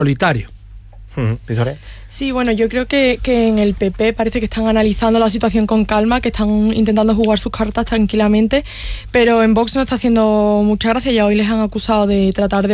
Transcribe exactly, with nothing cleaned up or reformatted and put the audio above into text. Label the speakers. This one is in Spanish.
Speaker 1: solitario.
Speaker 2: ¿Pizarre?
Speaker 3: Sí, bueno, yo creo que, que en el P P parece que están analizando la situación con calma, que están intentando jugar sus cartas tranquilamente, pero en Vox no está haciendo mucha gracia. Ya hoy les han acusado de tratar de